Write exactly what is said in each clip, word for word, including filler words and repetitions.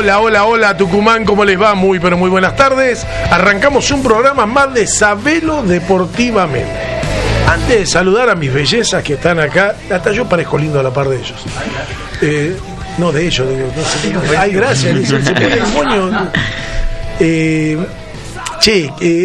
Hola, hola, hola Tucumán, ¿cómo les va? Muy, pero muy buenas tardes. Arrancamos un programa más de Sabelo Deportivamente. Antes de saludar a mis bellezas que están acá, hasta yo parezco lindo a la par de ellos. Eh, no, de ellos, digo, no sé. Ay, gracias, se, se pone el moño. Eh, che, eh,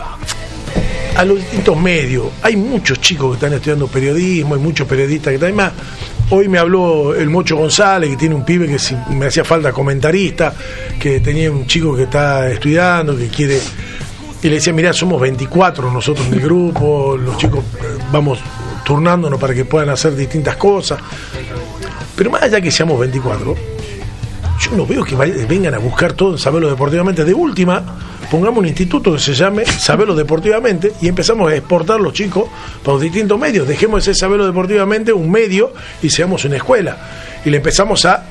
a los distintos medios, hay muchos chicos que están estudiando periodismo, hay muchos periodistas que están más. Hoy me habló el Mocho González, que tiene un pibe que si me hacía falta comentarista, que tenía un chico que está estudiando, que quiere... Y le decía, mirá, somos veinticuatro nosotros en el grupo, los chicos vamos turnándonos para que puedan hacer distintas cosas. Pero más allá que seamos veinticuatro, yo no veo que vayan, vengan a buscar todo en Sabelo Deportivamente. De última, pongamos un instituto que se llame Sabelo Deportivamente y empezamos a exportar los chicos para los distintos medios. Dejemos ese Sabelo Deportivamente un medio y seamos una escuela. Y le empezamos a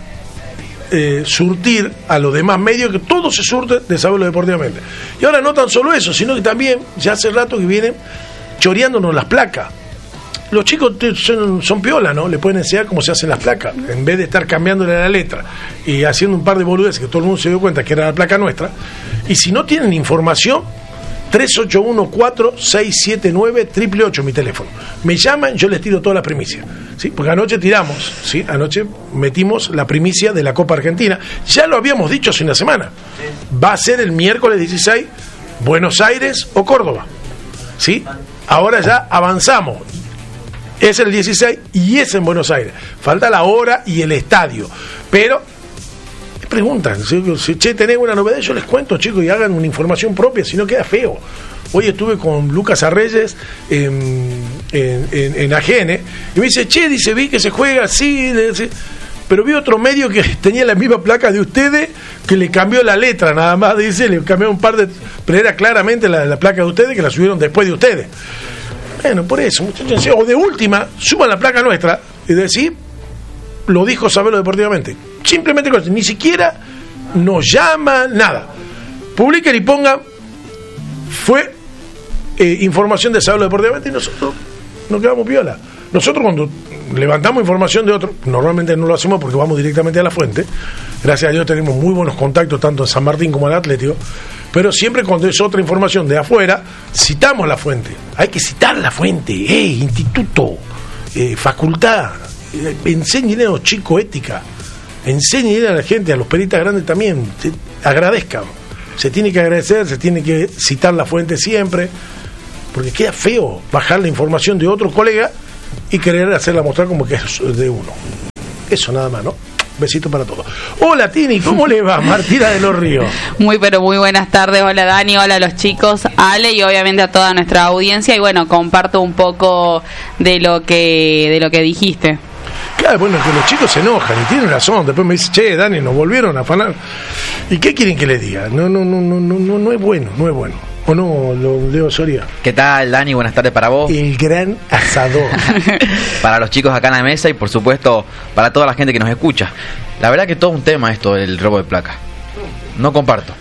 eh, surtir a los demás medios, que todo se surte de Sabelo Deportivamente. Y ahora no tan solo eso, sino que también ya hace rato que vienen choreándonos las placas. Los chicos son, son piola, ¿no? Le pueden enseñar cómo se hacen las placas, en vez de estar cambiándole la letra y haciendo un par de boludeces que todo el mundo se dio cuenta que era la placa nuestra. Y si no tienen información, tres ocho uno cuatro seis siete nueve ocho ocho, mi teléfono. Me llaman, yo les tiro toda la primicia, ¿sí? Porque anoche tiramos, ¿sí? Anoche metimos la primicia de la Copa Argentina. Ya lo habíamos dicho hace una semana. Va a ser el miércoles dieciséis, Buenos Aires o Córdoba, ¿sí? Ahora ya avanzamos. Es el dieciséis y es en Buenos Aires. Falta la hora y el estadio. Pero me preguntan, si, si che, tenés una novedad, yo les cuento, chicos, y hagan una información propia, si no queda feo. Hoy estuve con Lucas Arreyes en, en, en, en A G N y me dice, che, dice, vi que se juega así, pero vi otro medio que tenía la misma placa de ustedes, que le cambió la letra nada más, dice, le cambió un par de... Pero era claramente la, la placa de ustedes, que la subieron después de ustedes. Bueno, por eso, muchachos, o de última, suban la placa nuestra y decir, lo dijo Sabelo Deportivamente. Simplemente, ni siquiera nos llaman, nada. Publiquen y pongan, fue eh, información de Sabelo Deportivamente, y nosotros nos quedamos piola. Nosotros cuando levantamos información de otro, normalmente no lo hacemos porque vamos directamente a la fuente. Gracias a Dios tenemos muy buenos contactos tanto en San Martín como en el Atlético. Pero siempre cuando es otra información de afuera, citamos la fuente. Hay que citar la fuente. ¡Eh, instituto! Eh, facultad. Eh, enseñen a los chicos ética. Enseñen a la gente, a los periodistas grandes también. Se, agradezcan. Se tiene que agradecer, se tiene que citar la fuente siempre. Porque queda feo bajar la información de otro colega y querer hacerla mostrar como que es de uno. Eso nada más, ¿no? Besito para todos. Hola Tini, ¿cómo le va? Martina de los Ríos. Muy pero muy buenas tardes, hola Dani, hola a los chicos, Ale y obviamente a toda nuestra audiencia. Y bueno, comparto un poco de lo que de lo que dijiste. Claro, bueno, que los chicos se enojan y tienen razón. Después me dicen, che, Dani, nos volvieron a afanar. ¿Y qué quieren que les diga? No, no, no, no, no, no, no es bueno, no es bueno. ¿O no, lo, Leo Soria? ¿Qué tal, Dani? Buenas tardes para vos. El gran asador. Para los chicos acá en la mesa y, por supuesto, para toda la gente que nos escucha. La verdad que todo un tema esto del robo de placa. No comparto.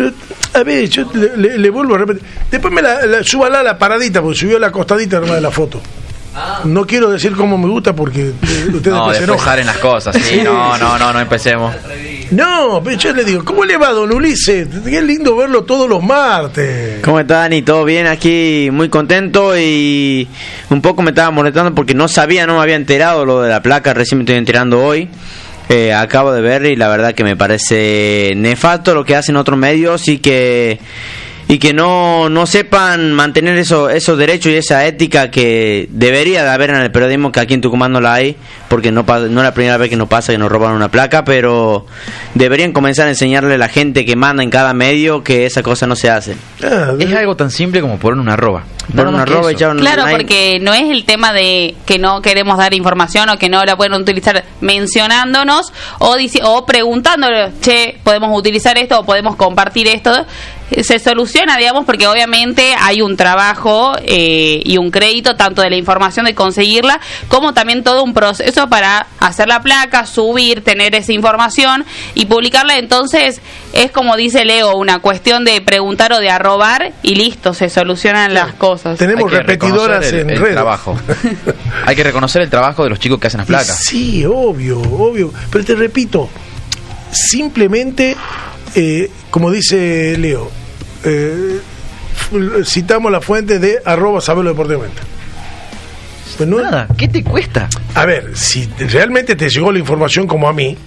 A ver, yo le, le, le vuelvo a repetir. Después me la, la súbala la paradita, porque subió la costadita nomás de la foto. No quiero decir cómo me gusta porque ustedes no, después salen las cosas, sí, sí, no, no, no, no empecemos. No, pero yo le digo, ¿cómo le va, don Ulises? Qué lindo verlo todos los martes. ¿Cómo está, Dani? ¿Todo bien? Aquí muy contento y un poco me estaba molestando porque no sabía, no me había enterado lo de la placa, recién me estoy enterando hoy. Eh, acabo de ver y la verdad que me parece nefasto lo que hacen otros medios y que... y que no no sepan mantener eso, esos derechos y esa ética que debería de haber en el periodismo, que aquí en Tucumán no la hay, porque no, no es la primera vez que nos pasa que nos roban una placa, pero deberían comenzar a enseñarle a la gente que manda en cada medio que esa cosa no se hace. Ah, es algo tan simple como poner una arroba. Poner una arroba y echar un... Claro, porque no es el tema de que no queremos dar información o que no la pueden utilizar mencionándonos o, dici- o preguntándoles, che, podemos utilizar esto o podemos compartir esto. Se soluciona, digamos, porque obviamente hay un trabajo eh, y un crédito tanto de la información de conseguirla como también todo un proceso para hacer la placa, subir, tener esa información y publicarla. Entonces es como dice Leo, una cuestión de preguntar o de arrobar y listo, se solucionan las cosas. Tenemos repetidoras el, en el redes. Trabajo. Hay que reconocer el trabajo de los chicos que hacen las placas. Sí, obvio, obvio. Pero te repito, simplemente, eh, como dice Leo, eh, citamos la fuente de arroba sabelo deportivamente. Pues no, nada, ¿qué te cuesta? A ver, si realmente te llegó la información como a mí,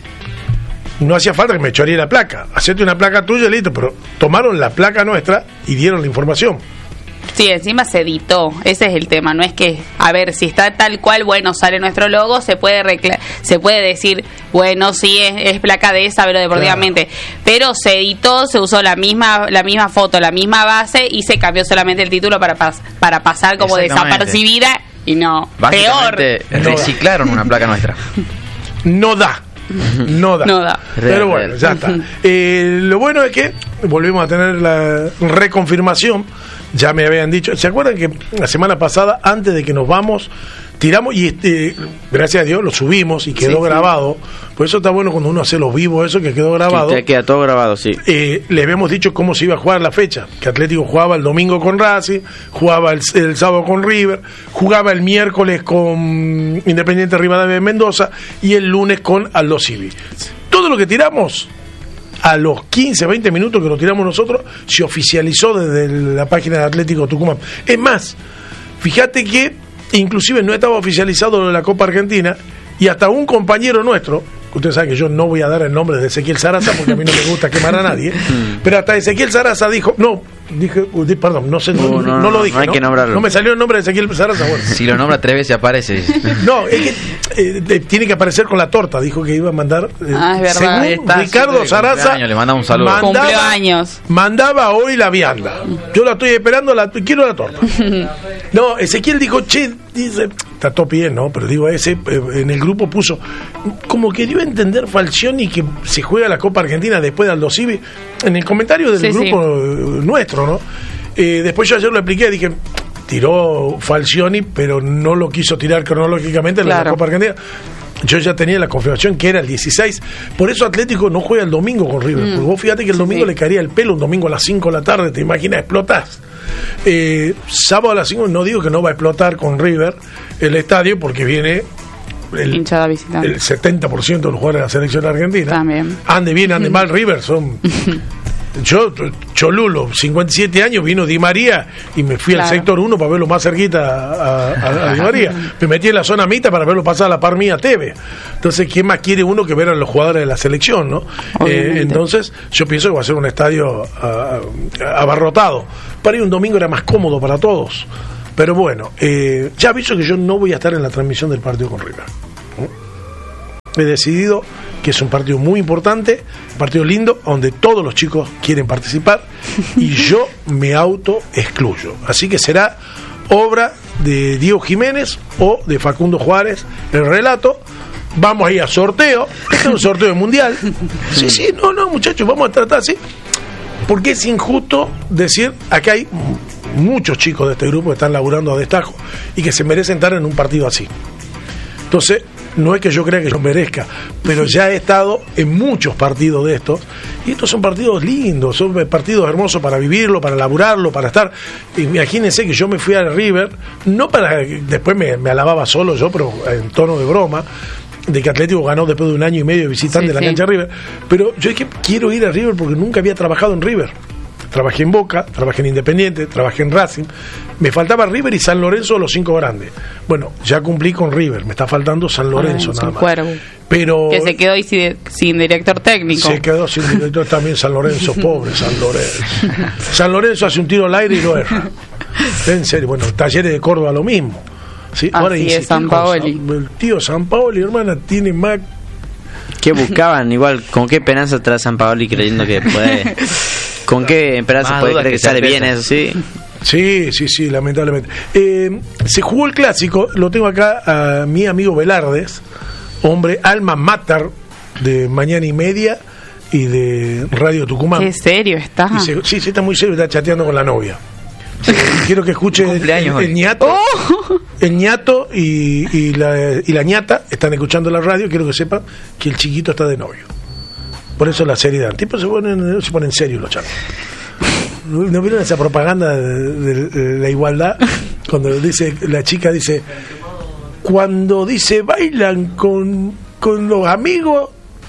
no hacía falta que me choreé la placa. Hacete una placa tuya y listo, pero tomaron la placa nuestra y dieron la información. Sí, encima se editó, ese es el tema, no es que, a ver, si está tal cual, bueno, sale nuestro logo, se puede recla- se puede decir, bueno, sí, es, es placa de Sabelo deportivamente, claro. Pero se editó, se usó la misma la misma foto, la misma base y se cambió solamente el título para, pas- para pasar como desapercibida y no, peor. Reciclaron una placa nuestra. No da. No da. No da. Pero real, bueno, real. Ya está. Eh, lo bueno es que volvimos a tener la reconfirmación. Ya me habían dicho, ¿se acuerdan que la semana pasada, antes de que nos vamos, tiramos y este, gracias a Dios lo subimos y quedó sí, grabado? Sí. Por eso está bueno cuando uno hace los vivos, eso que quedó grabado. Sí, queda todo grabado, sí. Eh, le habíamos dicho cómo se iba a jugar la fecha, que Atlético jugaba el domingo con Racing, jugaba el, el sábado con River, jugaba el miércoles con Independiente Rivadavia de Mendoza y el lunes con Aldo Civi. Todo lo que tiramos, a los quince, veinte minutos que lo tiramos nosotros, se oficializó desde la página de Atlético Tucumán. Es más, fíjate que inclusive no estaba oficializado lo de la Copa Argentina y hasta un compañero nuestro, ustedes saben que yo no voy a dar el nombre de Ezequiel Zaraza porque a mí no me gusta quemar a nadie, pero hasta Ezequiel Zaraza dijo, no, dije, perdón, no sé, no, no, no, no lo dije, no, hay ¿no? que nombrarlo. No me salió el nombre de Ezequiel Zaraza. Bueno. Si lo nombra tres veces aparece. No, es que eh, tiene que aparecer con la torta, dijo que iba a mandar. Eh, ah, es verdad. Según está, Ricardo Zaraza, le manda un saludo. Mandaba, cumplió años. Mandaba hoy la vianda. Yo la estoy esperando, la quiero la torta. No, Ezequiel dijo, che, dice, está todo bien, ¿no? Pero digo, ese eh, en el grupo puso, como que dio a entender Falcioni que se juega la Copa Argentina después de Aldo Civi, en el comentario del sí, grupo sí. nuestro, ¿no? Eh, después yo ayer lo expliqué, dije, tiró Falcioni, pero no lo quiso tirar cronológicamente en claro. la Copa Argentina. Yo ya tenía la confirmación que era el dieciséis. Por eso Atlético no juega el domingo con River. Mm. Porque vos fíjate que el domingo sí. le caería el pelo, un domingo a las cinco de la tarde, te imaginas, explotás. Eh, sábado a las cinco, no digo que no va a explotar con River el estadio, porque viene el, hinchada visitante. El setenta por ciento de los jugadores de la selección argentina. También. Ande bien, ande mal, River son... Yo, Cholulo, cincuenta y siete años, vino Di María y me fui claro. al sector uno para verlo más cerquita a, a, a Di María. Me metí en la zona mitad para verlo pasar a la par mía Teve. Entonces, ¿quién más quiere uno que ver a los jugadores de la selección, no? Eh, entonces, yo pienso que va a ser un estadio uh, abarrotado. Para ir un domingo era más cómodo para todos. Pero bueno, eh, ya aviso que yo no voy a estar en la transmisión del partido con River. He decidido que es un partido muy importante, un partido lindo, donde todos los chicos quieren participar y yo me auto excluyo. Así que será obra de Diego Jiménez o de Facundo Juárez el relato. Vamos a ir a sorteo. Este es un sorteo de mundial. Sí, sí, no, no, muchachos, vamos a tratar así. Porque es injusto decir, acá hay muchos chicos de este grupo que están laburando a destajo y que se merecen estar en un partido así. Entonces, no es que yo crea que yo merezca, pero ya he estado en muchos partidos de estos, y estos son partidos lindos, son partidos hermosos para vivirlo, para laburarlo, para estar. Imagínense que yo me fui a River, no para, después me, me alababa solo yo, pero en tono de broma, de que Atlético ganó después de un año y medio de visitante sí, de la sí. cancha de River, pero yo es que quiero ir a River porque nunca había trabajado en River. Trabajé en Boca, trabajé en Independiente, trabajé en Racing. Me faltaba River y San Lorenzo, los cinco grandes. Bueno, ya cumplí con River, me está faltando San Lorenzo, Ay, nada más. Cuervo. Pero que se quedó sin, sin director técnico. Se quedó sin director también San Lorenzo, pobre San Lorenzo. San Lorenzo hace un tiro al aire y lo erra. En serio, bueno, Talleres de Córdoba lo mismo. ¿Sí? Ahora Así es, San Paoli. El tío San Paoli, hermana, tiene más... ¿Qué buscaban? Igual, ¿con qué esperanza atrás San Paoli creyendo que puede... ¿Con qué esperanza puede creer que, que sale bien eso? Sí, sí, sí, sí, lamentablemente. Eh, se jugó el clásico, lo tengo acá a mi amigo Velardes, hombre alma mater de Mañana y Media y de Radio Tucumán. ¿Qué serio está? Se, sí, sí, está muy serio, está chateando con la novia. Eh, quiero que escuche el, el, el ñato, oh. el ñato y, y, la, y la ñata están escuchando la radio. Quiero que sepan que el chiquito está de novio. Por eso la seriedad. El tipo se pone, se pone en serio los chicos. ¿No vieron esa propaganda de, de, de la igualdad? Cuando dice la chica dice, cuando dice bailan con, con los amigos,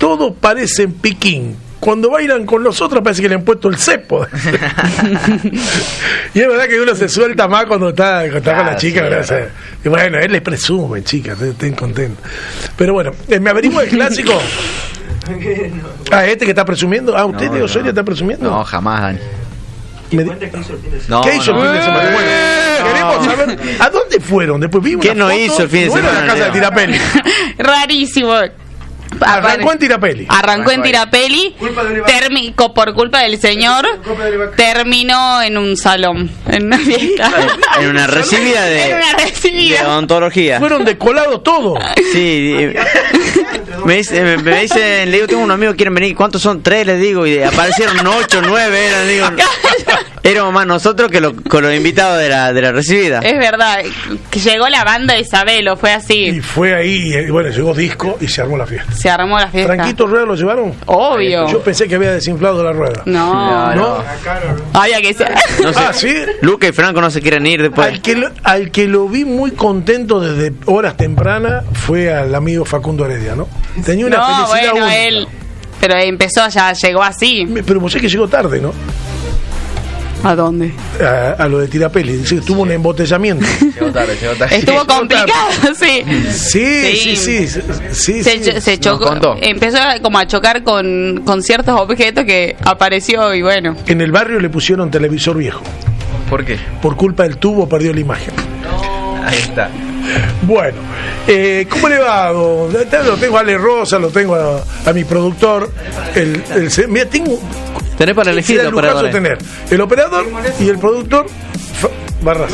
todos parecen piquín. Cuando bailan con nosotros parece que le han puesto el cepo. Y es verdad que uno se suelta más cuando está, cuando está con la chica. Sí, o sea, y bueno, él les presume, chicas, estén contentos. Pero bueno, eh, me averiguo el clásico. Ah, este que está presumiendo. Ah, ¿usted, No, Diego no. Soria, está presumiendo? No, jamás, Dani. Me di- No, ¿Qué hizo no. el fin de semana? Bueno, queremos saber a dónde fueron. Después vimos ¿Qué una no foto, hizo el fin de no era semana, la casa de Leo? Tirapelli. Rarísimo. Arrancó en Tirapelli. Arrancó en Tirapelli, termi- co- por culpa del señor, terminó en un salón, en una fiesta. En una recibida de, En una de recibida. odontología. Fueron decolados todos. Sí, eh, me, dice, me, me dicen, le digo, tengo unos amigos que quieren venir, ¿cuántos son? Tres, les digo, y aparecieron ocho, nueve, eran, digo, éramos más nosotros que lo- con los invitados de la, de la recibida. Es verdad, que llegó la banda de Isabelo, fue Y así. fue ahí, y bueno, llegó disco y se armó la fiesta. Se armó la fiesta. ¿Franquito Rueda lo llevaron? Obvio. Yo pensé que había desinflado la rueda. No, ¿No? había que ser. No sé, Ah, ¿sí? Luca y Franco no se quieren ir después. Al que, lo, al que lo vi muy contento desde horas tempranas fue al amigo Facundo Heredia, ¿no? Tenía una No, felicidad bueno, única. él. Pero empezó, ya llegó así. Pero vos sé que llegó tarde, ¿no? ¿A dónde? A, a lo de Tirapelli. Dice que tuvo un embotellamiento. Llegó tarde, llegó tarde. Estuvo complicado, sí. Sí, sí, Sí. sí. sí, sí, Se, sí. se chocó, contó. empezó a- como a chocar con, con ciertos objetos que apareció y bueno. En el barrio le pusieron televisor viejo. ¿Por qué? Por culpa del tubo perdió la imagen. Ahí está. Bueno, eh, ¿cómo le va? don? Lo tengo a Ale Rosa, lo tengo a, a mi productor. El, el, se- mira, tengo. Tenés para elegir el el operador. lujazo tener el operador y el productor Fa- Barraza.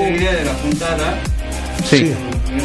Sí.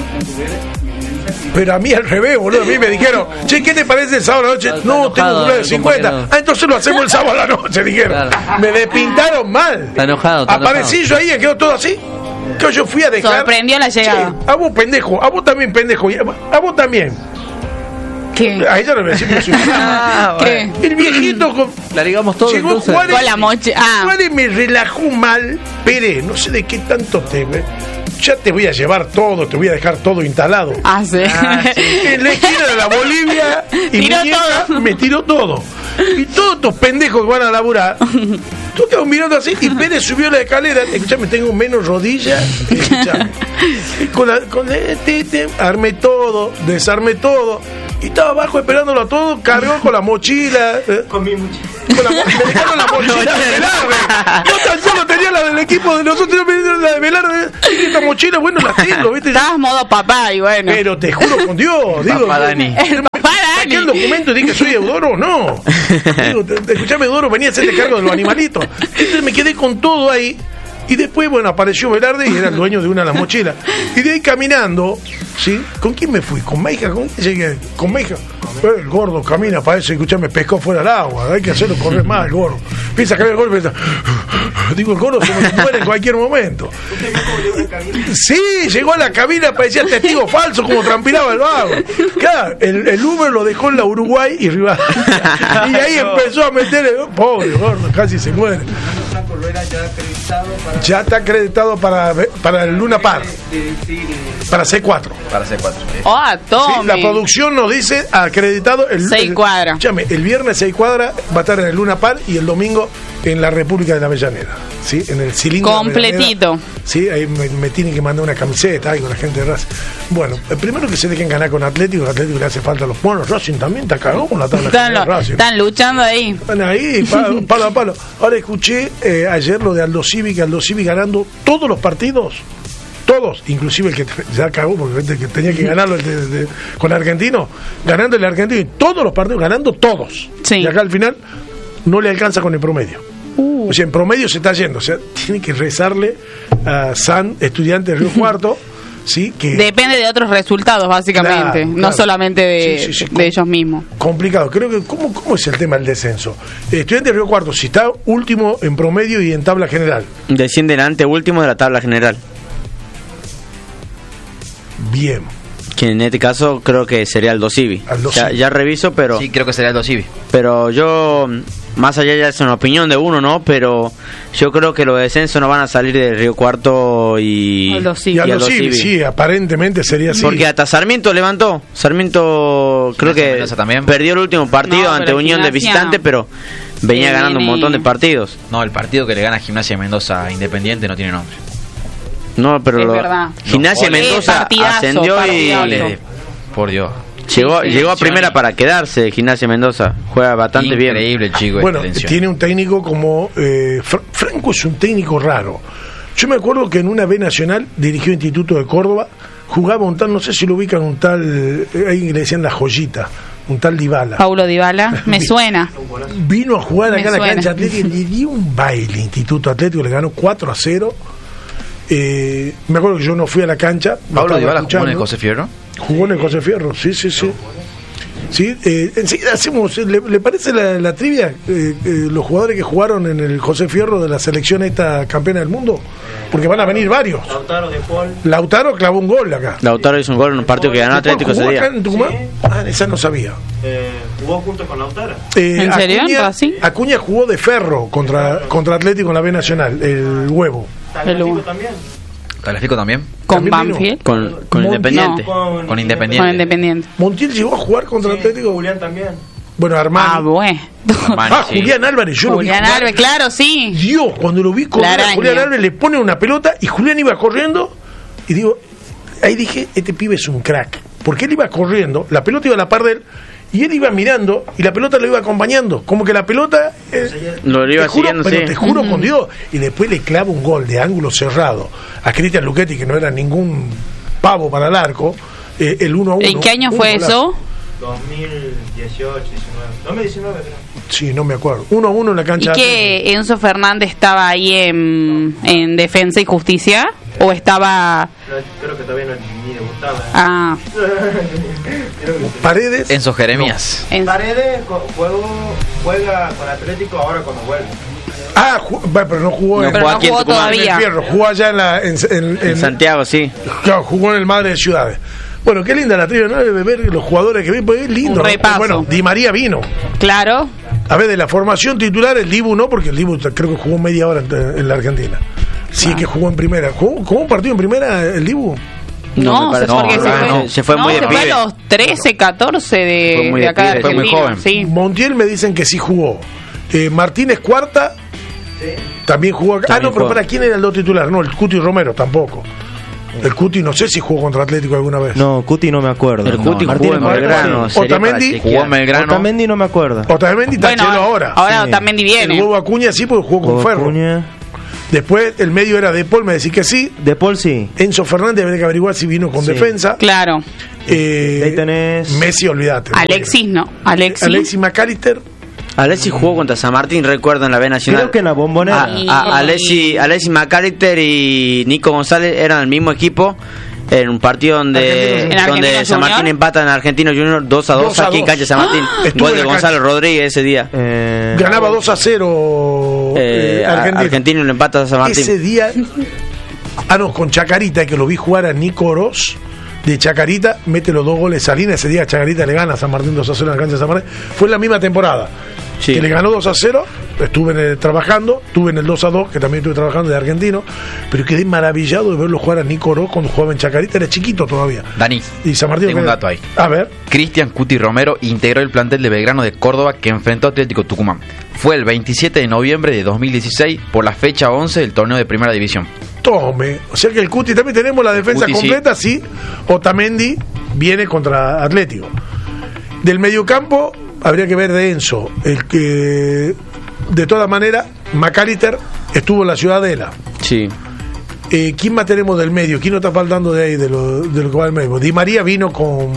Pero a mí al revés, boludo. A mí me dijeron, che, ¿qué te parece el sábado a la noche? Está No, tengo enojado un de el cincuenta. compañero. Ah, entonces lo hacemos el sábado a la noche, dijeron. Claro. Me despintaron mal. Está enojado, está Aparecí enojado. yo ahí y quedó todo así. Que yo fui a dejar. Sorprendió la llegada. Che, a vos, pendejo. A vos también, pendejo. y A a vos también. ¿Qué? A ella no le voy a decir porque soy Ah, ¿Qué? el viejito con. La ligamos todo Llegó entonces. Juárez, Con la moche- ah. Juárez me relajó mal. Pérez, no sé de qué tanto te. Ya te voy a llevar todo, te voy a dejar todo instalado. Ah, sí. En la esquina de la Bolivia y Tiró Muñeca, todo. me tiró todo. Y todos estos pendejos que van a laburar, tú quedas mirando así y Pérez subió la escalera. Escuchame, tengo menos rodillas. Escuchame. Y con la, con la- te- te- armé todo, desarmé todo. Y estaba abajo esperándolo a todo, cargó con la mochila. eh, Con mi mochila. Con la, mo- me dejaron la mochila de Velarde. Yo tan solo tenía la del equipo de nosotros, me dieron la de Velarde. Y esta mochila, bueno, la tengo, ¿viste? Estabas modo papá y bueno. Pero te juro con Dios, digo. Papá Dani. El papá Saqué el Dani. documento y dije, ¿soy Eudoro o no? Digo, te- te- escuchame, Eudoro, venía a hacerte cargo de los animalitos. Entonces me quedé con todo ahí. Y después, bueno, apareció Velarde y era el dueño de una de las mochilas. Y de ahí caminando, ¿sí? ¿Con quién me fui? ¿Con Meija? ¿Con quién llegué? ¿Con Meija? Eh, El gordo camina para eso y escuchame, pescó fuera del agua. Hay que hacerlo correr más el gordo. Empieza a caer el gordo y empieza. Digo, el gordo se me muere en cualquier momento. Sí, llegó a la cabina, parecía testigo falso, como transpiraba el vago. Claro, el, el Uber lo dejó en la Uruguay y Rivadavia. Y ahí empezó a meterle. Pobre gordo, casi se muere. Ya está acreditado para, para el Luna Park. Para C cuatro. Para C cuatro. Oh, Sí, tome. la producción nos dice acreditado el Seis el- cuadras. escúchame, el viernes seis cuadras va a estar en el Luna Park y el domingo en la República de la Avellaneda. ¿Sí? En el cilindro. de la Completito. Avellaneda. Sí, ahí me, me tienen que mandar una camiseta ahí con la gente de Racing. Bueno, el primero que se dejen ganar con Atlético, Atlético le hace falta a los buenos. Racing también está cagado con la tabla Están, general, lo- Racing. están luchando ahí. Están ahí, palo, palo a palo. Ahora escuché eh, ayer lo de Aldo Civi, Aldo Civi ganando todos los partidos. Todos, inclusive el que ya cagó porque el que tenía que ganarlo el de- de- con el argentino, ganando el argentino y todos los partidos, ganando todos. Sí. Y acá al final no le alcanza con el promedio. O sea, en promedio se está yendo. O sea, tiene que rezarle a San, estudiante de Río Cuarto, ¿sí? Que Depende de otros resultados, básicamente. Claro, no claro. solamente de, Sí, sí, sí, de com- ellos mismos. complicado. Creo que, ¿cómo, ¿cómo es el tema del descenso? Estudiante de Río Cuarto, si está último en promedio y en tabla general, Desciende el anteúltimo de la tabla general. bien. Que en este caso creo que sería Aldo Civi. Aldo Ya, Civi. ya reviso, pero Sí, creo que sería el dos Civi. pero yo más allá ya es una opinión de uno, ¿no? Pero yo creo que los descensos no van a salir de Río Cuarto y Aldo Civi. Y a y los Aldo Civi, Civi. sí, aparentemente sería así. Porque hasta Sarmiento levantó. Sarmiento creo Gimnasia que Mendoza también. perdió el último partido No, ante pero Unión de Gimnasia visitante, pero venía viene- ganando un montón de partidos. No, el partido que le gana Gimnasia Mendoza a Independiente no tiene nombre. No, pero Es lo- verdad. Gimnasia No, ole. Mendoza Eh, partidazo, ascendió partidazo. y Goles de- Por Dios. llegó, Sí, sí. llegó a primera para quedarse. Gimnasia Mendoza juega bastante bien. Increíble el chico. Bueno, este Tensión. tiene un técnico como... Eh, Fra- Franco es un técnico raro. Yo me acuerdo que en una B Nacional dirigió Instituto de Córdoba, jugaba un tal, no sé si lo ubican, un tal, eh, ahí le decían La Joyita, un tal Dybala. Paulo Dybala, me suena. Vino a jugar Me acá en la suena. cancha Atlético y le dio un baile Instituto Atlético, le ganó cuatro a cero. Eh, me acuerdo que yo no fui a la cancha. lo Pablo estaba Dybala jugó en escuchando. el José Fierro. Jugó en el José Fierro, sí, sí, sí. Sí, eh, enseguida hacemos, ¿le, le parece la, la trivia? Eh, eh, los jugadores que jugaron en el José Fierro de la selección esta campeona del mundo, porque van a venir varios. Lautaro de Paul. Lautaro clavó un gol acá. Lautaro hizo un gol en un partido que ganó Atlético ese ¿Jugó acá día. en Tucumán? Sí. Ah, esa no sabía. Eh, jugó junto con Lautaro. Eh, ¿En serio? ¿En Acuña, Racing? Acuña jugó de Ferro contra, contra Atlético en la B Nacional, el huevo. Tagliafico también. Califico también. Con También vino. Banfield. Con, con Monti- Independiente. Con, Con Independiente. Con Independiente. Montiel llegó a jugar contra Sí, Atlético. Julián también. Bueno, Armani. Ah, bueno. Armani, Ah, sí. Julián Álvarez, yo Julián lo vi jugar. Alves, claro, sí. Dios, cuando lo vi correr, La a araña. Julián Álvarez le pone una pelota y Julián iba corriendo y digo, ahí dije, este pibe es un crack, porque él iba corriendo, la pelota iba a la par de él y él iba mirando y la pelota lo iba acompañando, como que la pelota eh, Lo iba te juro, siguiendo, pero sí. te juro con Dios, y después le clava un gol de ángulo cerrado a Cristian Luchetti, que no era ningún pavo para el arco, eh, el uno a uno. ¿En qué año un fue golazo. eso? dos mil dieciocho, diecinueve. dos mil diecinueve creo. Sí, no me acuerdo. Uno a uno en la ¿Y cancha. que Enzo Fernández estaba ahí en, en Defensa y Justicia? ¿O estaba...? No, creo que todavía no ni debutaba. ¿eh? Ah, Paredes. Enzo Jeremías. en- Paredes co- juego, juega con Atlético ahora cuando vuelve. Ah, ju- bueno, pero no jugó No en, pero jugó no aquí en jugó Tucumán. en el todavía. Fierro, jugó allá en, la, en, en- En en- Santiago, sí. claro, jugó en el Madre de Ciudades. Bueno, qué linda la trivia, ¿no? De ver los jugadores que vi, pues es lindo. Un ¿no? repaso. Bueno, Di María vino. Claro. A ver, de la formación titular, el Dibu no, porque el Dibu creo que jugó media hora en, en la Argentina. Sí, que jugó en primera. ¿Jugó, jugó un partido en primera el Dibu? No, me se, parece- porque no, se, ah, fue, no, se fue no, muy de se fue pibe. a los trece, catorce de, Fue muy de de acá de pibe, fue muy Argentina. joven. Sí. Montiel me dicen que sí jugó. Eh, Martínez Cuarta también jugó acá. También ah, no, pero jugó. para quién era el dos titular. No, el Cuti Romero tampoco. El Cuti no sé si jugó contra Atlético alguna vez. No, Cuti no me acuerdo. El Cuti Martínez jugó en no me Belgrano. acuerdo. sería para Otamendi chequear. Jugó en Belgrano. Otamendi no me acuerdo. Otamendi está Bueno, chelo ahora. ahora Sí. también El viene. huevo Acuña sí, porque jugó con Jugó Ferro. Acuña. Después el medio era De Paul, me decís que sí. De Paul sí. Enzo Fernández, habría que averiguar si vino con Sí. defensa. Claro. Eh, Ahí tenés- Messi, olvídate. Alexis no. Alexis. Alexis McAllister. Alexis jugó contra San Martín, recuerdo, en la B Nacional. Creo que en la Bombonera. A- a- Alexis, Alexis McAllister y Nico González eran el mismo equipo en un partido donde, Argentino Junior. ¿En donde Argentino San Martín Junior? empata en Argentino Junior dos a dos dos a aquí en dos. cancha de San Martín. Estuve Gol en de la Gonzalo cancha. Rodríguez ese día. Eh, Ganaba dos a cero Eh, eh, a- Argentino. Argentino le empata a San Martín. Ese día. Ah, no, con Chacarita, que lo vi jugar a Nico Oroz. De Chacarita, mete los dos goles Salinas. Ese día Chacarita le gana a San Martín dos a cero en la cancha de San Martín. Fue en la misma temporada. Sí. Que le ganó dos a cero. Estuve en el- trabajando. Estuve en el dos a dos, que también estuve trabajando de argentino. Pero quedé maravillado de verlo jugar a Nico Oroz cuando jugaba en Chacarita. Era chiquito todavía. Dani, Y San Martín. tengo un fue- dato ahí. A ver. Cristian Cuti Romero integró el plantel de Belgrano de Córdoba que enfrentó a Atlético Tucumán. Fue el veintisiete de noviembre de dos mil dieciséis por la fecha once del torneo de Primera División. Tome. O sea que el Cuti también tenemos la defensa Cuti, sí. completa, sí. Otamendi viene contra Atlético. Del mediocampo habría que ver de Enzo. El que, de todas maneras, McAllister estuvo en la Ciudadela. Sí. Eh, ¿Quién más tenemos del medio? ¿Quién nos está faltando de ahí, de lo, de lo que va al medio? Di María vino con.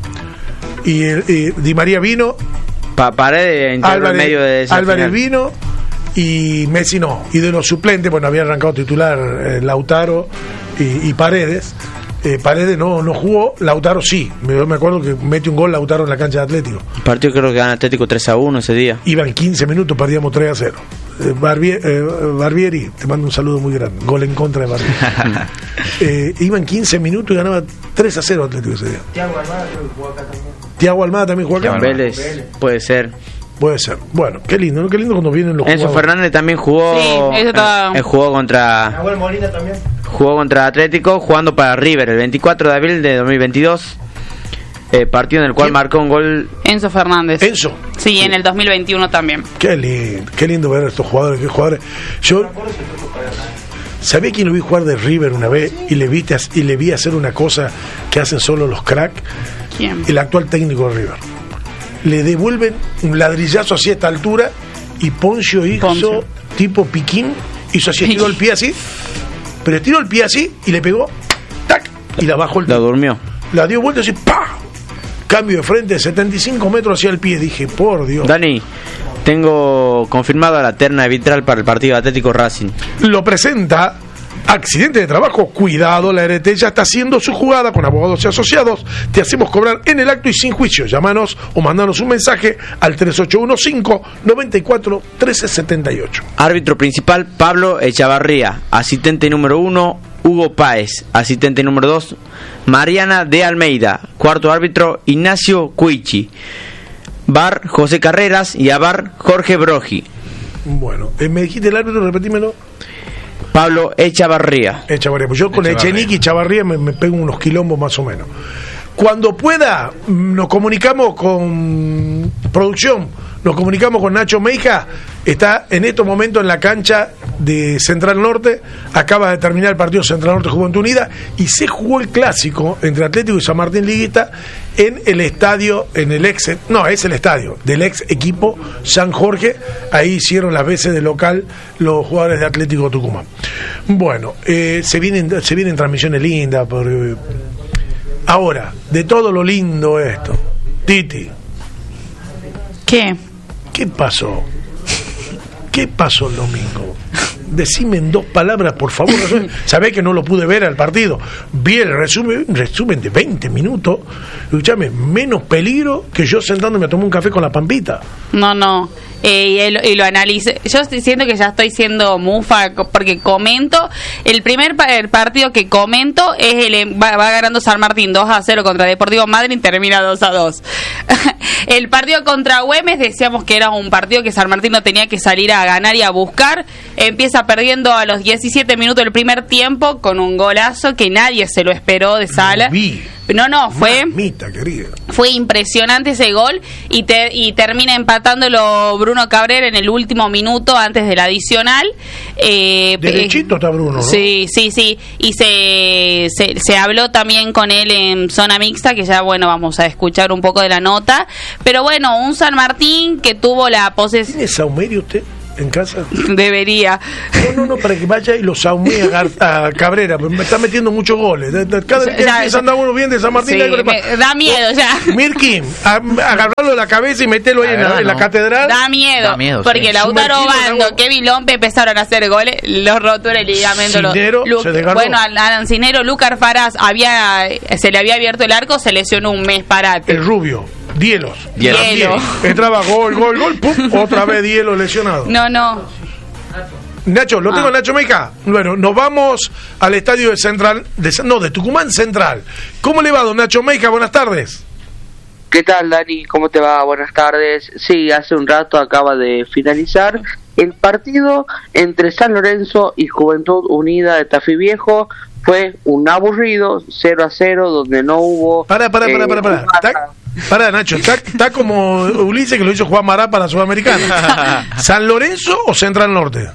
Y el- eh, Di María vino. Pa Paredes integró el Álvarez, medio de esa Álvarez final. vino y Messi no. Y de los suplentes, bueno, había arrancado titular eh, Lautaro y, y Paredes. Eh, Paredes no, no jugó, Lautaro sí. Me, yo me acuerdo que mete un gol Lautaro en la cancha de Atlético. Partido creo que gana Atlético tres a uno ese día. Iban quince minutos, perdíamos tres a cero. Eh, Barbieri, eh, Barbieri, te mando un saludo muy grande. Gol en contra de Barbieri. eh, iban quince minutos y ganaba tres a cero Atlético ese día. Thiago Almada creo que jugó acá también. Tiago Almada también jugó acá. Thiago Almada. Vélez, puede ser. Puede ser. Bueno, qué lindo, ¿no? Qué lindo cuando vienen los Enzo jugadores. Fernández también jugó. Sí, eso estaba- eh, jugó contra. Nahuel Molina también. Jugó contra Atlético, jugando para River el veinticuatro de abril de dos mil veintidós. Eh, partido en el cual ¿Quién? marcó un gol. Enzo Fernández. Enzo. Sí, en el dos mil veintiuno también. Qué lindo, qué lindo ver a estos jugadores, qué jugadores. Yo ¿sabía quién lo vi jugar de River una vez y le vi y le vi hacer una cosa que hacen solo los crack? ¿Quién? El actual técnico de River. Le devuelven un ladrillazo así a esta altura y Poncio hizo Poncio. tipo piquín, hizo así, estiró el pie así, pero estiró el pie así y le pegó, tac, y la bajó el Lo durmió. la dio vuelta así, ¡pa! Cambio de frente, setenta y cinco metros hacia el pie. Dije, por Dios. Dani, tengo confirmada la terna arbitral para el partido Atlético Racing. Lo presenta Accidente de Trabajo. Cuidado, la R T ya está haciendo su jugada con abogados y asociados. Te hacemos cobrar en el acto y sin juicio. Llámanos o mandanos un mensaje al tres ocho uno cinco, nueve cuatro, uno tres siete ocho. Árbitro principal, Pablo Echavarría. Asistente número uno, Hugo Páez. Asistente número dos, Mariana de Almeida. Cuarto árbitro, Ignacio Cuichi. Bar, José Carreras. Y a Bar, Jorge Brogi. Bueno, eh, me dijiste el árbitro, repetímelo. Pablo Echavarría. Echavarría. Pues yo con Echavarría. Echenique y Chavarría me, me pego unos quilombos más o menos. Cuando pueda, mm, nos comunicamos con producción, nos comunicamos con Nacho Meija. Está en estos momentos en la cancha de Central Norte. Acaba de terminar el partido Central Norte Juventud Unida y se jugó el clásico entre Atlético y San Martín Liguista en el estadio, en el ex, no, es el estadio del ex equipo San Jorge. Ahí hicieron las veces de local los jugadores de Atlético Tucumán. Bueno, eh, se vienen se vienen transmisiones lindas. Por, ahora, de todo lo lindo esto, Titi, ¿Qué? ¿qué pasó? ¿Qué pasó el domingo? Decime en dos palabras, por favor. Sabés que no lo pude ver al partido. Vi el resumen, resumen de veinte minutos. Escuchame, menos peligro que yo sentándome a tomar un café con la Pampita. No, no. Eh, y, él- y lo analice. Yo estoy- siento que ya estoy siendo mufa co- porque comento. El primer pa- el partido que comento es el em- va, va ganando San Martín dos a cero contra Deportivo Madryn, termina dos a dos. El partido contra Güemes decíamos que era un partido que San Martín no tenía que salir a ganar y a buscar. Empieza perdiendo a los diecisiete minutos del primer tiempo con un golazo que nadie se lo esperó de Sala. Vi. No, no, fue Mamita, querida. fue impresionante ese gol y te, y termina empatándolo Bruno Cabrera en el último minuto antes del adicional. Eh, Derechito está Bruno, ¿no? Sí, sí, sí. Y se, se, se habló también con él en zona mixta, que ya, bueno, vamos a escuchar un poco de la nota. Pero bueno, un San Martín que tuvo la posesión. ¿Tiene saumerio usted en casa? Debería. No, no, no, para que vaya y lo saumee a, Gar- a Cabrera. Me está metiendo muchos goles. De- de- Cada vez que Ya, empieza a andar uno bien de San Martín, Sí, algo le pasa. me da miedo ya. Mirkin, a- agarrarlo de la cabeza y meterlo ahí La en la, verdad, en la no. catedral. Da llegado. Da miedo, porque sí. Lautaro Sumergido en Bando, agua. Kevin Lompe empezaron a hacer goles, los roturas el ligamento. los- Cinero Lu- se desgarró. bueno, al Alan Cinero, Lucar Faraz había, se le había abierto el arco, se lesionó un mes parate. El rubio, Dielos. Dielo. Dielo. Entraba gol, gol, gol, pum, otra vez Dielo lesionado. No, no. Nacho, lo tengo Ah. Nacho Meca. Bueno, nos vamos al estadio de Central, de, no, de Tucumán Central. ¿Cómo le va, don Nacho Meca? Buenas tardes. ¿Qué tal, Dani? ¿Cómo te va? Buenas tardes. Sí, hace un rato acaba de finalizar el partido entre San Lorenzo y Juventud Unida de Tafí Viejo. Fue un aburrido cero a cero donde no hubo... Pará, pará, pará, eh, pará, pará. jugada. Está- Pará, Nacho, está, está como Ulises que lo hizo Juan Mará para Sudamericana. ¿San Lorenzo o Central Norte?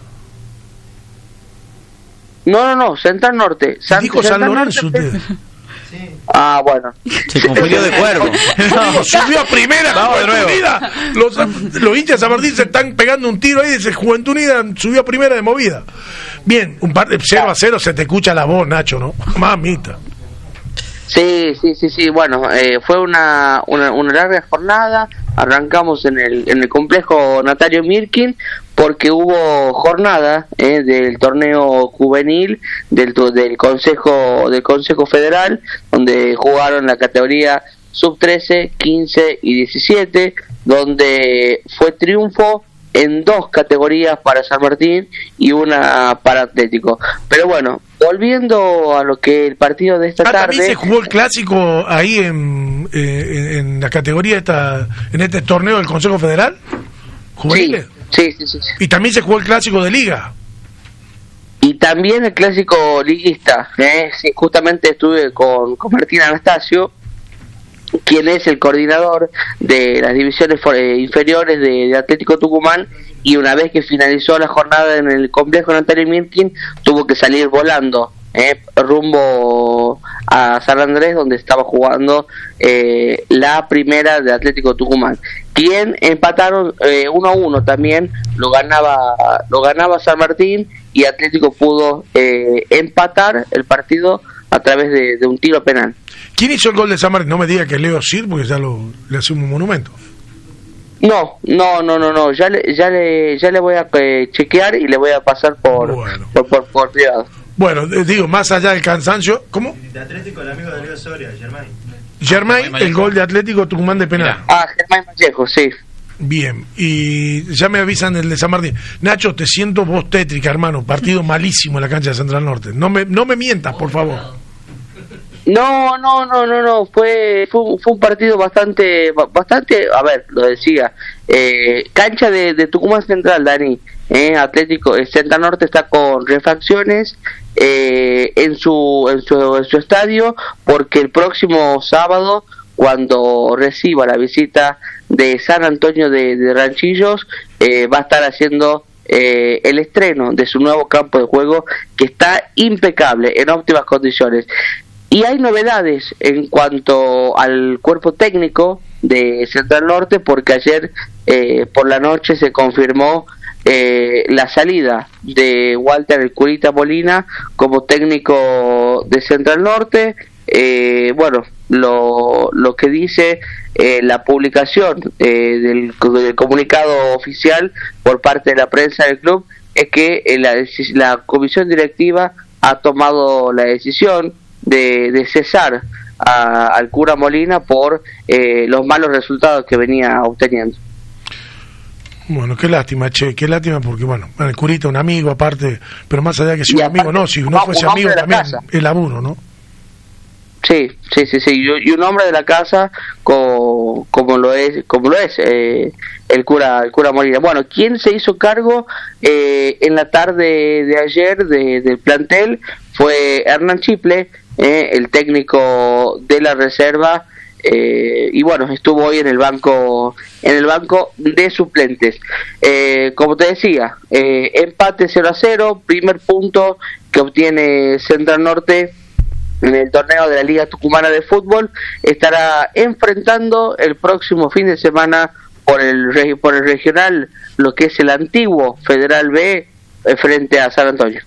No, no, no, Central Norte. San- Dijo San Central Lorenzo Norte- usted. Ah, bueno. Se confundió de cuervo. No, subió a primera. Vamos de Juventud nuevo. Unida. Los, los hinchas de San Martín se están pegando un tiro ahí. Dice Juventud Unida subió a primera de movida. Bien, un par de cero a cero se te escucha la voz, Nacho, ¿no? Mamita. Sí, sí, sí, sí. Bueno, eh, fue una, una, una larga jornada. Arrancamos en el, en el complejo Natario Mirkin porque hubo jornada eh, del torneo juvenil del, tu- del Consejo del Consejo Federal, donde jugaron la categoría sub trece, quince y diecisiete, donde fue triunfo en dos categorías para San Martín y una para Atlético. Pero bueno, volviendo a lo que el partido de esta Ah, también tarde... se jugó el clásico ahí en, eh, en, en la categoría esta, en este torneo del Consejo Federal. juveniles. Sí, sí, sí, sí. Y también se jugó el clásico de liga. Y también el clásico liguista, ¿eh? Sí, justamente estuve con, con Martín Anastasio, quien es el coordinador de las divisiones eh, inferiores de, de Atlético Tucumán, y una vez que finalizó la jornada en el complejo Natalia Mirkin, tuvo que salir volando eh, rumbo a San Andrés, donde estaba jugando eh, la primera de Atlético Tucumán, quien empataron eh, uno a uno también, lo ganaba lo ganaba San Martín, y Atlético pudo eh, empatar el partido a través de, de un tiro penal. ¿Quién hizo el gol de San Martín? No me diga que es Leo Sir, porque ya lo, le hacemos un monumento. No, no, no, no, no. Ya le, ya le, ya le voy a eh, chequear y le voy a pasar por, Bueno. por, por, por privado. Bueno, eh, digo, más allá del cansancio, ¿cómo? De Atlético, el amigo de Leo Soria, Germán. Germain, el gol de Atlético Tucumán de penal. Ah, Germán Vallejo, sí. Bien, y ya me avisan el de San Martín. Nacho, te siento voz tétrica, hermano. Partido malísimo en la cancha de Central Norte. No me, no me mientas, por favor. No, no, no, no, no. Fue, fue, fue un partido bastante, bastante, a ver, lo decía. Eh, cancha de, de Tucumán Central, Dani. Eh, Atlético, eh, Central Norte está con refacciones eh, en su, en su, en su estadio, porque el próximo sábado, cuando reciba la visita de San Antonio de, de Ranchillos, eh, va a estar haciendo eh, el estreno de su nuevo campo de juego, que está impecable, en óptimas condiciones. Y hay novedades en cuanto al cuerpo técnico de Central Norte, porque ayer eh, por la noche se confirmó eh, la salida de Walter el Curita Molina como técnico de Central Norte. Eh, bueno, lo, lo que dice eh, la publicación eh, del, del comunicado oficial por parte de la prensa del club es que eh, la, la comisión directiva ha tomado la decisión de, de cesar a, al cura Molina por eh, los malos resultados que venía obteniendo. Bueno, qué lástima, che, qué lástima, porque bueno, el curita un amigo aparte, pero más allá de que sea un amigo, no, si no fuese amigo también, el laburo, ¿no? Sí, sí, sí, sí, y un hombre de la casa como, como lo es, como lo es eh, el cura, el cura Molina. Bueno, quien se hizo cargo eh, en la tarde de ayer de, del plantel fue Hernán Chiple, eh, el técnico de la reserva, eh, y bueno, estuvo hoy en el banco, en el banco de suplentes. Eh, como te decía, eh, empate cero a cero, primer punto que obtiene Central Norte en el torneo de la Liga Tucumana de Fútbol. Estará enfrentando el próximo fin de semana por el por el regional, lo que es el antiguo Federal B, eh, frente a San Antonio.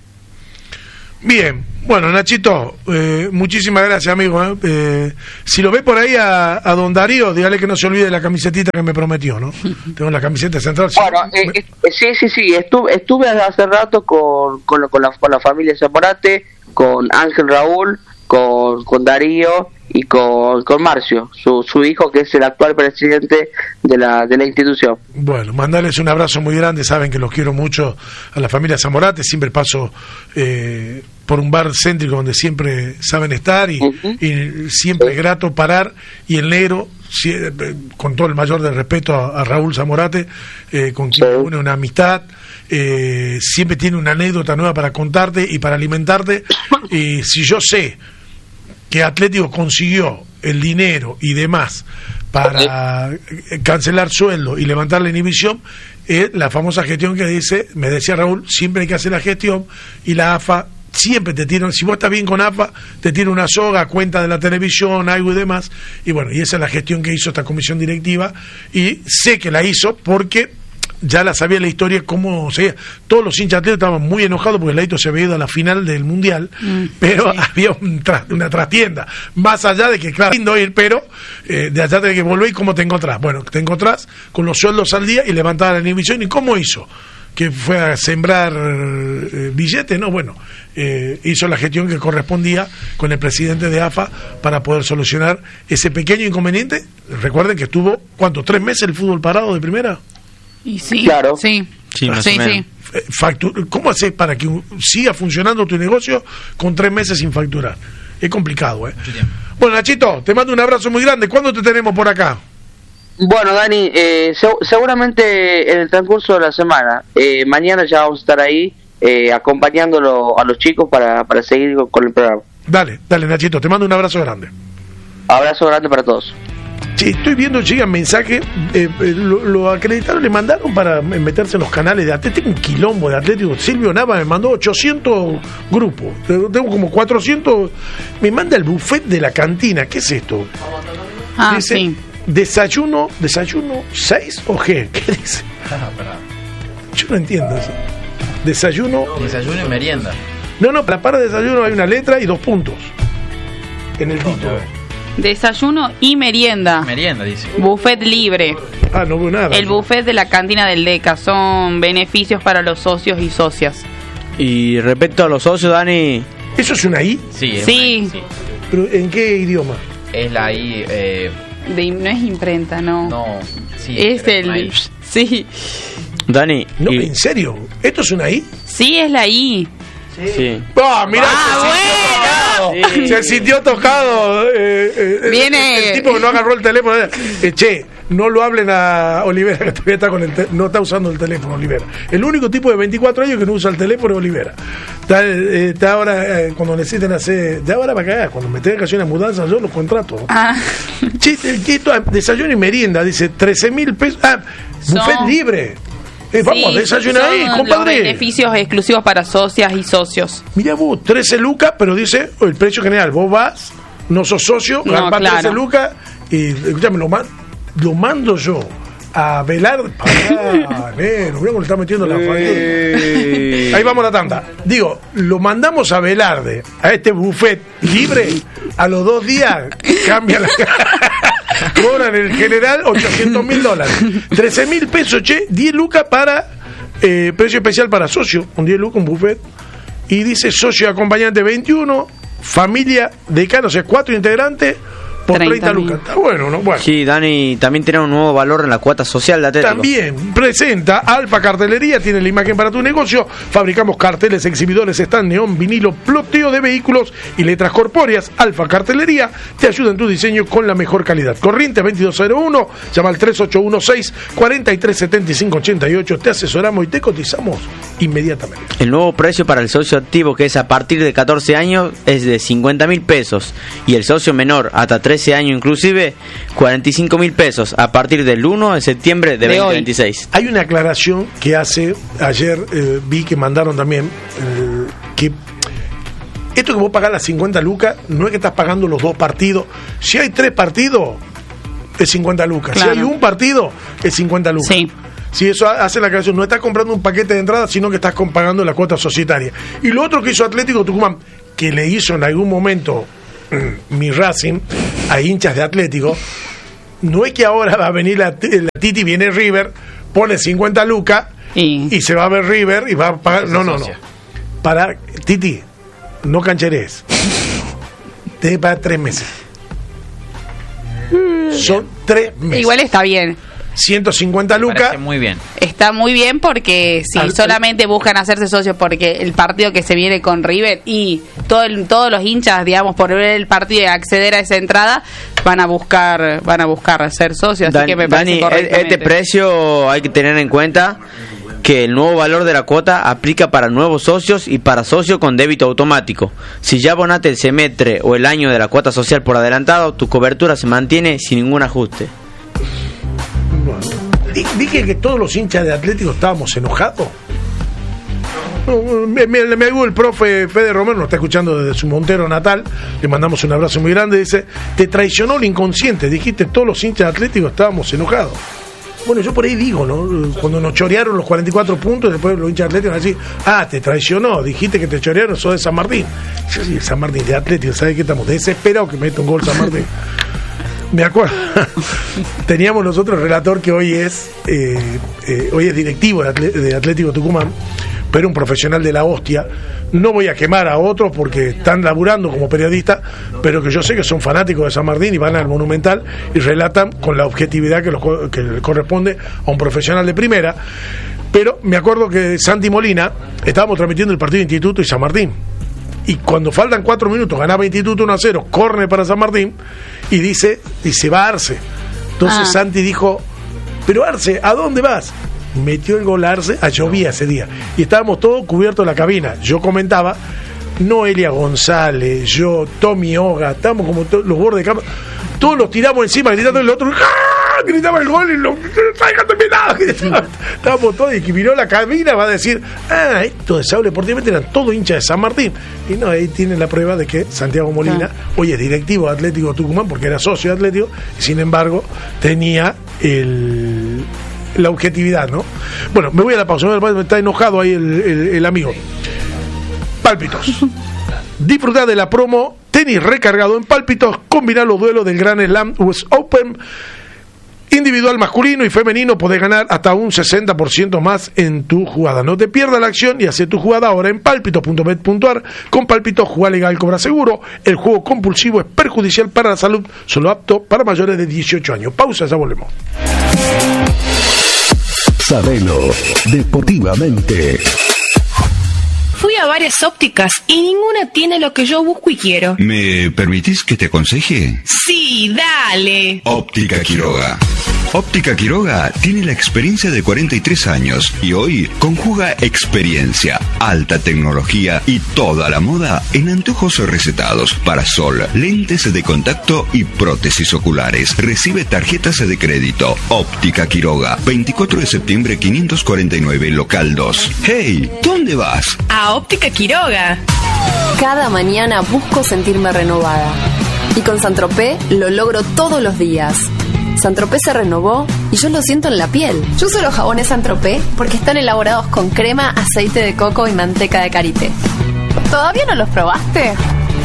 Bien, bueno, Nachito, eh, muchísimas gracias, amigo. Eh. Eh, si lo ve por ahí a, a don Darío, dígale que no se olvide de la camisetita que me prometió, ¿no? Tengo la camiseta central. Bueno, eh, eh, sí, sí, sí, estuve, estuve hace rato con, con, con, la, con la familia Zamorate, con Ángel Raúl, con, con Darío y con, con Marcio, su, su hijo, que es el actual presidente de la, de la institución. Bueno, mandarles un abrazo muy grande, saben que los quiero mucho a la familia Zamorate, siempre paso eh, por un bar céntrico donde siempre saben estar y, uh-huh. y siempre es grato parar, y el negro, si, eh, con todo el mayor de respeto a, a Raúl Zamorate, eh, con quien sí. une una amistad. Eh, siempre tiene una anécdota nueva para contarte y para alimentarte, y si yo sé que Atlético consiguió el dinero y demás para cancelar sueldo y levantar la inhibición, es la famosa gestión que dice, me decía Raúl, siempre hay que hacer la gestión, y la A F A siempre te tiran, si vos estás bien con A F A, te tira una soga, cuenta de la televisión, algo y demás, y bueno, y esa es la gestión que hizo esta comisión directiva, y sé que la hizo porque ya la sabía la historia, cómo seguía. Todos los hinchas atletas estaban muy enojados porque el Leito se había ido a la final del Mundial, mm, pero sí. había un tra una trastienda. Más allá de que, claro, lindo ir, pero eh, de allá de que volvé, ¿y cómo te encontrás? Bueno, te encontrás con los sueldos al día y levantar la inhibición. ¿Y cómo hizo? Que fue a sembrar eh, billetes, ¿no? Bueno, eh, hizo la gestión que correspondía con el presidente de A F A para poder solucionar ese pequeño inconveniente. Recuerden que estuvo, ¿cuánto? ¿Tres meses el fútbol parado de primera? Y sí, claro. sí, sí, más sí, o menos. sí. Factur ¿Cómo haces para que siga funcionando tu negocio con tres meses sin facturar? Es complicado, ¿eh? Bueno, Nachito, te mando un abrazo muy grande. ¿Cuándo te tenemos por acá? Bueno, Dani, eh, se- seguramente en el transcurso de la semana, eh, mañana ya vamos a estar ahí eh, acompañándolo a los chicos para, para seguir con, con el programa. Dale, dale, Nachito, te mando un abrazo grande. Abrazo grande para todos. Sí, estoy viendo, llegan mensajes, eh, eh, lo, lo acreditaron, le mandaron para meterse en los canales de Atlético, un quilombo de Atlético. Silvio Nava me mandó ochocientos grupos, tengo como cuatrocientos, me manda el buffet de la cantina, ¿qué es esto? Ah, Dice, sí. desayuno, desayuno seis o G, ¿qué dice? Yo no entiendo eso. Desayuno, Desayuno y merienda. no, no, para para desayuno hay una letra y dos puntos en el título. Desayuno y merienda. Merienda, dice. Buffet libre. Ah, no veo nada. El buffet de la cantina del DECA. Son beneficios para los socios y socias. Y respecto a los socios, Dani, ¿Eso es una I? Sí, es Sí. una I, sí. ¿Pero en qué idioma? Es la I. Eh, De, no es imprenta, no. no, sí. es creo que una el... I. Sí. Dani, No, y- ¿en serio? ¿Esto es una I? Sí, es la I. sí. ¡Ah, mirá! Ah, se, sintió, se sintió tocado. eh, eh, Viene- El, el tipo que no agarró el teléfono. Eh, che, no lo hablen a Olivera, que todavía está con el te- no está usando el teléfono, Olivera. El único tipo de veinticuatro años que no usa el teléfono es Olivera. Está, eh, está ahora, eh, cuando necesiten hacer. De ahora para acá, cuando me tengan que hacer una mudanza, yo los contrato. Ah. Che, el Tito, ah, desayuno y merienda, dice trece mil pesos. Ah, buffet Son- libre. Eh, vamos, Sí, desayunar ahí, son compadre. los beneficios exclusivos para socias y socios. Mirá vos, trece lucas, pero dice el precio general. Vos vas, no sos socio, No, garpás claro. trece lucas y, escúchame, lo, ma- lo mando yo a velar. Pará, neno, mirá cómo le está metiendo la factura. Ahí vamos a la tanda. Digo, lo mandamos a Velarde, a este buffet libre, a los dos días cambia la... Cobran el general ochocientos mil dólares. trece mil pesos, che, diez lucas para eh, precio especial para socio, con diez lucas un buffet. Y dice socio acompañante veintiuno, familia decano, o sea, cuatro integrantes por treinta treinta mil. lucas. Está bueno, ¿no? Bueno. Sí, Dani, también tiene un nuevo valor en la cuota social de Atlético. También presenta Alfa Cartelería, tiene la imagen para tu negocio. Fabricamos carteles, exhibidores, stand, neón, vinilo, ploteo de vehículos y letras corpóreas. Alfa Cartelería te ayuda en tu diseño con la mejor calidad. Corrientes veintidós cero uno, llama al tres ocho uno seis, cuatro tres siete cinco ocho ocho. Te asesoramos y te cotizamos inmediatamente. El nuevo precio para el socio activo, que es a partir de catorce años, es de cincuenta mil pesos. Y el socio menor, hasta trece años inclusive, cuarenta y cinco mil pesos, a partir del uno de septiembre de, De dos mil hoy. veintiséis. Hay una aclaración que hace, ayer eh, vi que mandaron también, eh, que esto que vos pagás las cincuenta lucas, no es que estás pagando los dos partidos. Si hay tres partidos, es cincuenta lucas. Claro. Si hay un partido, es cincuenta lucas. Sí. Si eso hace la aclaración, no estás comprando un paquete de entrada, sino que estás pagando la cuota societaria. Y lo otro que hizo Atlético Tucumán, que le hizo en algún momento mm, mi Racing a hinchas de Atlético, no es que ahora va a venir la, la Titi, viene River, pone cincuenta lucas Y- y se va a ver River y va a pagar. No, no, no. socia. Para, Titi, no cancheres. Te para tres meses. Son tres meses. Igual está bien. ciento cincuenta Me parece lucas. muy bien. Está muy bien porque si Al- solamente buscan hacerse socios porque el partido que se viene con River y todo el- todos los hinchas, digamos, por ver el partido y acceder a esa entrada, van a buscar van a buscar ser socios. Así Dan- que me parece Dani, correctamente. este precio hay que tener en cuenta que el nuevo valor de la cuota aplica para nuevos socios y para socios con débito automático. Si ya abonaste el semestre o el año de la cuota social por adelantado, tu cobertura se mantiene sin ningún ajuste. Di- Dije que todos los hinchas de Atlético estábamos enojados. No, Me, me, me hago el profe Fede Romero, nos está escuchando desde su Montero natal. Le mandamos un abrazo muy grande. Dice: te traicionó el inconsciente. Dijiste todos los hinchas de Atlético estábamos enojados. Bueno, yo por ahí digo, ¿no? Cuando nos chorearon los cuarenta y cuatro puntos, después los hinchas de Atlético van a decir: ah, te traicionó, dijiste que te chorearon, sos de San Martín. Yo sí, San Martín de Atlético, ¿sabes qué? Estamos desesperados que meta un gol San Martín. Me acuerdo, teníamos nosotros el relator que hoy es eh, eh, hoy es directivo de, Atle- de Atlético Tucumán, pero un profesional de la hostia. No voy a quemar a otros porque están laburando como periodistas, pero que yo sé que son fanáticos de San Martín y van al Monumental y relatan con la objetividad que, los co- que le corresponde a un profesional de primera. Pero me acuerdo que Santi Molina, estábamos transmitiendo el partido de Instituto y San Martín. Y cuando faltan cuatro minutos, ganaba Instituto uno a cero, córner para San Martín, y dice, y se va a Arce. Entonces Ah. Santi dijo, pero Arce, ¿a dónde vas? Metió el gol Arce, a llovía ese día. Y estábamos todos cubiertos en la cabina. Yo comentaba, Noelia González, yo, Tommy Oga, estábamos como to- los bordes de cámara, todos los tiramos encima, gritando el otro, ¡ah! Gritaba el gol y lo ¡traigan terminado! Gritaba. Estábamos todos, y que miró la cabina va a decir, ah, esto de Sable Deportivamente eran todos hinchas de San Martín. Y no, ahí tienen la prueba de que Santiago Molina Ah. hoy es directivo de Atlético Tucumán porque era socio de Atlético, y sin embargo tenía el la objetividad, ¿no? Bueno, me voy a la pausa, me está enojado ahí el, el, el amigo. Pálpitos. Disfrutá de la promo tenis recargado en Pálpitos, combina los duelos del Grand Slam U S Open individual masculino y femenino, podés ganar hasta un sesenta por ciento más en tu jugada. No te pierdas la acción y hace tu jugada ahora en pálpitos punto bet punto a r. Con Pálpitos, juega legal, cobra seguro. El juego compulsivo es perjudicial para la salud, solo apto para mayores de dieciocho años. Pausa, ya volvemos. Sabelo Deportivamente. Fui a varias ópticas y ninguna tiene lo que yo busco y quiero. ¿Me permitís que te aconseje? Sí, dale. Óptica Quiroga. Óptica Quiroga tiene la experiencia de cuarenta y tres años y hoy conjuga experiencia, alta tecnología y toda la moda en anteojos recetados, parasol, lentes de contacto y prótesis oculares. Recibe tarjetas de crédito. Óptica Quiroga, veinticuatro de septiembre quinientos cuarenta y nueve, local dos. Hey, ¿dónde vas? A Óptica Quiroga. Cada mañana busco sentirme renovada. Y con Saint-Tropez lo logro todos los días. Saint-Tropez se renovó y yo lo siento en la piel. Yo uso los jabones Saint-Tropez porque están elaborados con crema, aceite de coco y manteca de karité. ¿Todavía no los probaste?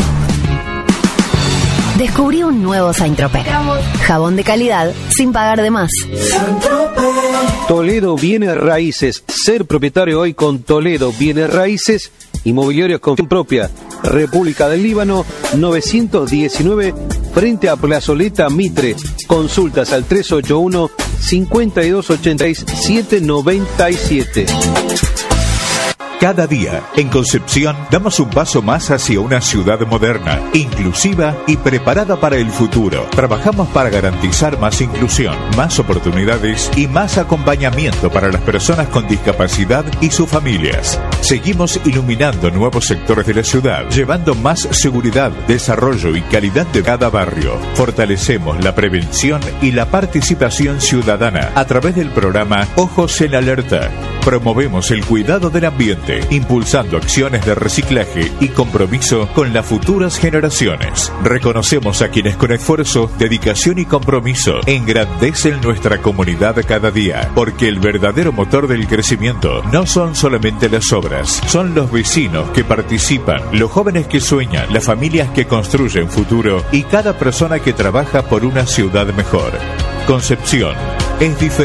Descubrí un nuevo Saint-Tropez. Jabón de calidad sin pagar de más. Toledo Bienes Raíces. Ser propietario hoy con Toledo Bienes Raíces. Inmobiliarios con fin propia. República del Líbano, novecientos diecinueve, frente a Plazoleta Mitre. Consultas al tres ocho uno, cinco dos ocho siete nueve siete. Cada día, en Concepción, damos un paso más hacia una ciudad moderna, inclusiva y preparada para el futuro. Trabajamos para garantizar más inclusión, más oportunidades y más acompañamiento para las personas con discapacidad y sus familias. Seguimos iluminando nuevos sectores de la ciudad, llevando más seguridad, desarrollo y calidad de cada barrio. Fortalecemos la prevención y la participación ciudadana a través del programa Ojos en Alerta. Promovemos el cuidado del ambiente, impulsando acciones de reciclaje y compromiso con las futuras generaciones. Reconocemos a quienes con esfuerzo, dedicación y compromiso engrandecen nuestra comunidad cada día, porque el verdadero motor del crecimiento no son solamente las obras, son los vecinos que participan, los jóvenes que sueñan, las familias que construyen futuro y cada persona que trabaja por una ciudad mejor. Concepción es diferente.